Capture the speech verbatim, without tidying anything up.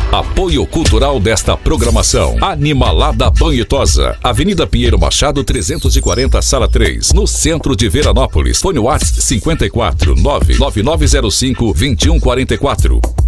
Apoio cultural desta programação: Animalada Banhitosa, Avenida Pinheiro Machado trezentos e quarenta, Sala três, no centro de Veranópolis. Fone WhatsApp cinquenta e quatro, nove nove nove zero cinco, dois um quatro quatro.